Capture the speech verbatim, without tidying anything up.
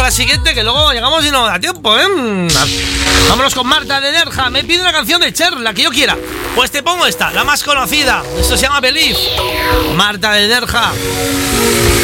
la siguiente, que luego llegamos y no da tiempo, ¿eh? Vámonos con Marta de Nerja. Me pide una canción de Cher, la que yo quiera. Pues te pongo esta, la más conocida. Esto se llama Believe. Marta de Nerja.